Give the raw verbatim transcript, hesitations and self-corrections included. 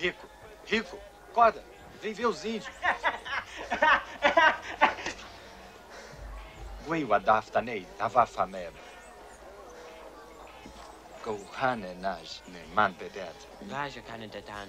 Rico, Rico, acorda. Vem ver os índios. Guiwa daftanei, tavafameb. Go hane naj ne man bedet. Vaja Canada Dan.